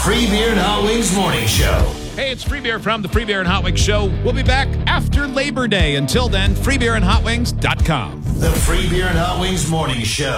Free Beer and Hot Wings Morning Show. Hey, it's Free Beer from the Free Beer and Hot Wings Show. We'll be back after Labor Day. Until then, freebeerandhotwings.com. The Free Beer and Hot Wings Morning Show.